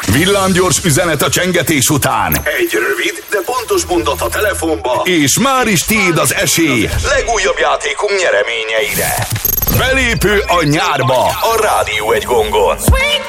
Villámgyors üzenet a csengetés után. Egy rövid, de pontos mondat a telefonba. És már is tiéd az esély Legújabb játékunk nyereményeire. belépő a nyárba a Rádió Egy Gongon.